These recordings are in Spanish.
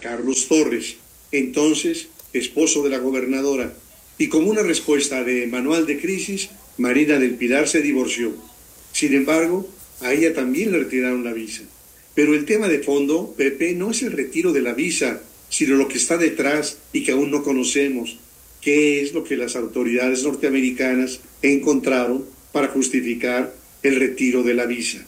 Carlos Torres, entonces esposo de la gobernadora, y como una respuesta de manual de crisis, Marina del Pilar se divorció. Sin embargo, a ella también le retiraron la visa. Pero el tema de fondo, Pepe, no es el retiro de la visa, sino lo que está detrás y que aún no conocemos. ¿Qué es lo que las autoridades norteamericanas encontraron para justificar el retiro de la visa?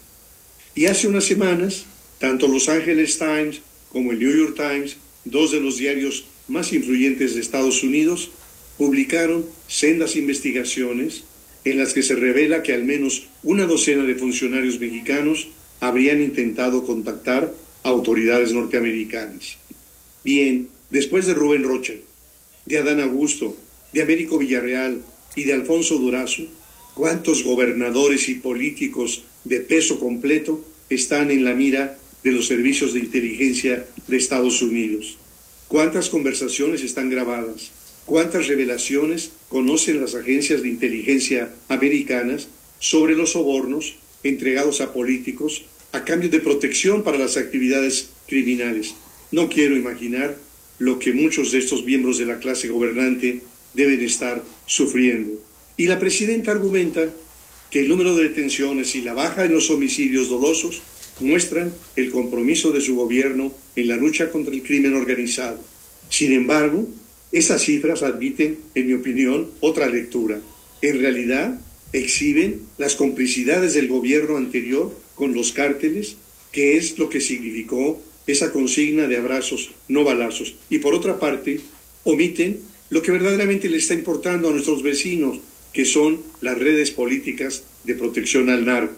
Y hace unas semanas, tanto Los Angeles Times como el New York Times, dos de los diarios más influyentes de Estados Unidos, publicaron sendas investigaciones en las que se revela que al menos una docena de funcionarios mexicanos habrían intentado contactar a autoridades norteamericanas. Bien, después de Rubén Rocha, de Adán Augusto, de Américo Villarreal y de Alfonso Durazo, ¿cuántos gobernadores y políticos de peso completo están en la mira de los servicios de inteligencia de Estados Unidos? ¿Cuántas conversaciones están grabadas? ¿Cuántas revelaciones conocen las agencias de inteligencia americanas sobre los sobornos entregados a políticos a cambio de protección para las actividades criminales? No quiero imaginar lo que muchos de estos miembros de la clase gobernante deben estar sufriendo. Y la presidenta argumenta que el número de detenciones y la baja en los homicidios dolosos muestran el compromiso de su gobierno en la lucha contra el crimen organizado. Sin embargo, esas cifras admiten, en mi opinión, otra lectura. En realidad, exhiben las complicidades del gobierno anterior con los cárteles, que es lo que significó esa consigna de abrazos, no balazos. Y por otra parte, omiten lo que verdaderamente le está importando a nuestros vecinos, que son las redes políticas de protección al narco.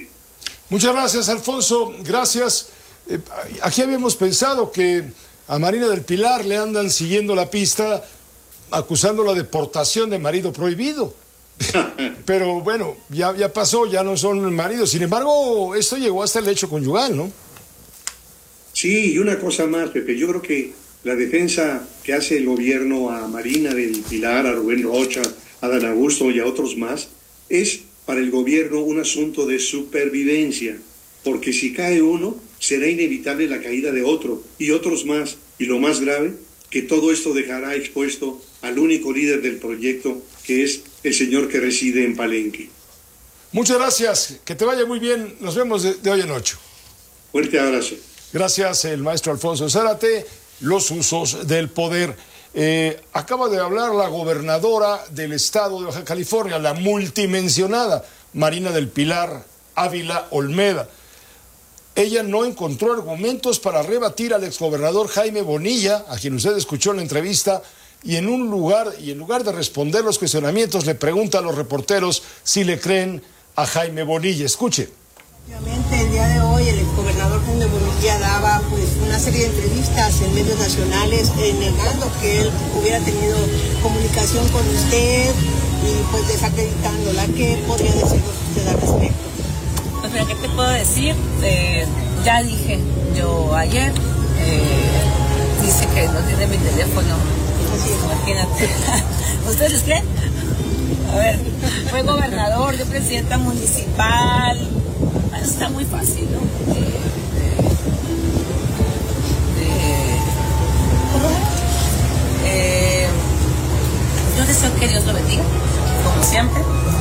Muchas gracias, Alfonso. Gracias. Aquí habíamos pensado que a Marina del Pilar le andan siguiendo la pista acusando la deportación de marido prohibido. Pero bueno, ya pasó, ya no son maridos. Sin embargo, esto llegó hasta el hecho conyugal, ¿no? Sí, y una cosa más, Pepe. Yo creo que la defensa que hace el gobierno a Marina del Pilar, a Rubén Rocha, a Dan Augusto y a otros más, es para el gobierno un asunto de supervivencia. Porque si cae uno, será inevitable la caída de otro y otros más. Y lo más grave, que todo esto dejará expuesto al único líder del proyecto, que es el señor que reside en Palenque. Muchas gracias, que te vaya muy bien. Nos vemos de hoy en 8. Fuerte abrazo. Gracias, el maestro Alfonso Zárate. Los usos del poder. Acaba de hablar la gobernadora del estado de Baja California, la multimencionada Marina del Pilar Ávila Olmeda. Ella no encontró argumentos para rebatir al exgobernador Jaime Bonilla, a quien usted escuchó en la entrevista, y en lugar de responder los cuestionamientos, le pregunta a los reporteros si le creen a Jaime Bonilla. Escuche. Obviamente el día de hoy el exgobernador Jaime Bonilla daba una serie de entrevistas en medios nacionales negando que él hubiera tenido comunicación con usted y desacreditándola. ¿Qué podría decirnos usted al respecto? Pues mira, ¿qué te puedo decir? Ya dije yo ayer, dice que no tiene mi teléfono. Así es. Imagínate. ¿Ustedes les creen? A ver, fue gobernador, yo presidenta municipal. Bueno, está muy fácil, ¿no? Yo deseo que Dios lo bendiga, como siempre.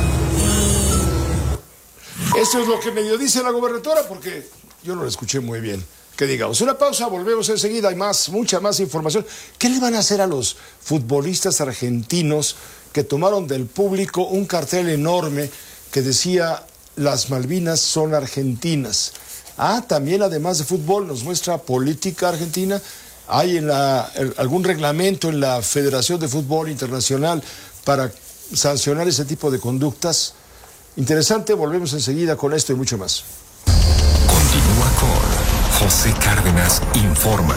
Eso es lo que medio dice la gobernadora, porque yo no lo escuché muy bien. Que digamos, una pausa, volvemos enseguida, hay mucha más información. ¿Qué le van a hacer a los futbolistas argentinos que tomaron del público un cartel enorme que decía las Malvinas son argentinas? También además de fútbol nos muestra política argentina. ¿Hay algún reglamento en la Federación de Fútbol Internacional para sancionar ese tipo de conductas? Interesante, volvemos enseguida con esto y mucho más. Continúa con José Cárdenas Informa.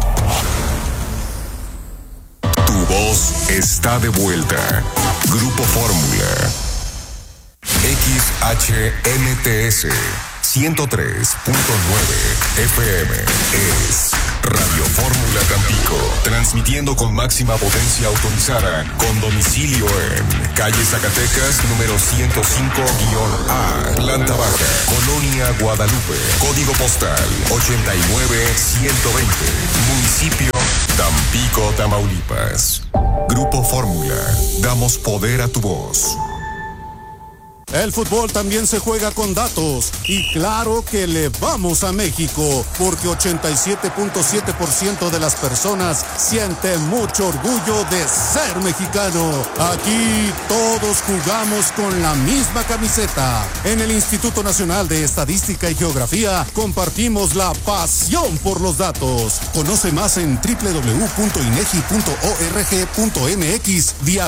Tu voz está de vuelta. Grupo Fórmula. XHNTS 103.9 FM es Radio Fórmula Tampico, transmitiendo con máxima potencia autorizada, con domicilio en calle Zacatecas, número 105-A, planta baja, Colonia Guadalupe, código postal 89120, municipio Tamaulipas. Grupo Fórmula, damos poder a tu voz. El fútbol también se juega con datos y claro que le vamos a México porque 87.7% de las personas sienten mucho orgullo de ser mexicano. Aquí todos jugamos con la misma camiseta. En el Instituto Nacional de Estadística y Geografía compartimos la pasión por los datos. Conoce más en www.inegi.org.mx.